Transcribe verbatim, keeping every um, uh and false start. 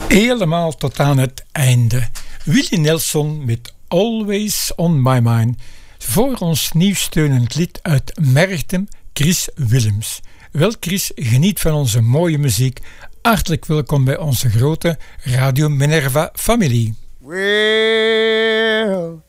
Helemaal tot aan het einde. Willie Nelson met Always on My Mind. Voor ons nieuwsteunend lied uit Merchtem, Chris Willems. Wel Chris, geniet van onze mooie muziek. Hartelijk welkom bij onze grote Radio Minerva familie. Well,